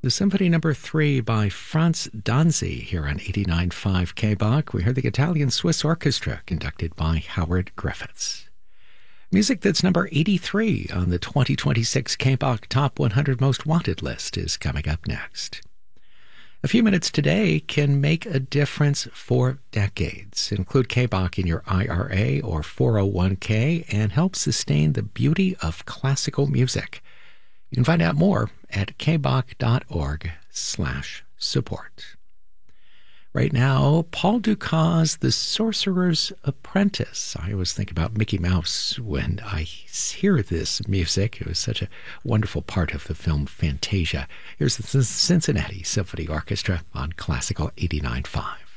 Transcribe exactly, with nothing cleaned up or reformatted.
The Symphony Number Three by Franz Danzi here on eighty-nine point five K B O C. We heard the Italian-Swiss Orchestra conducted by Howard Griffiths. Music that's number eighty-three on the twenty twenty-six K B O C Top one hundred Most Wanted list is coming up next. A few minutes today can make a difference for decades. Include K B O C in your I R A or four oh one K and help sustain the beauty of classical music. You can find out more at kboc.org slash support. Right now, Paul Dukas' The Sorcerer's Apprentice. I always think about Mickey Mouse when I hear this music. It was such a wonderful part of the film Fantasia. Here's the Cincinnati Symphony Orchestra on Classical eighty-nine point five.